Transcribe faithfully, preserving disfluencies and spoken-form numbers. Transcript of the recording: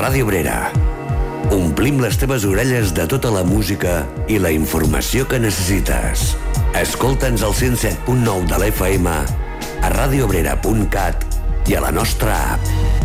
Ràdio Obrera. Omplim les teves orelles de tota la música i la informació que necessites. Escolta'ns al cent set punt nou de l'F M, a radiobrera punt cat i a la nostra app.